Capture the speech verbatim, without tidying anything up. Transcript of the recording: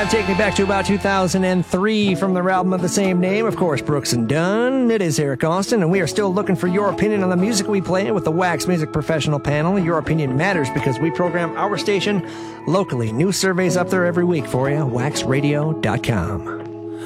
five, take me back to about two thousand three from their album of the same name. Of course, Brooks and Dunn. It is Eric Austin, and we are still looking for your opinion on the music we play with the Wax Music Professional Panel. Your opinion matters because we program our station locally. New surveys up there every week for you. wax radio dot com.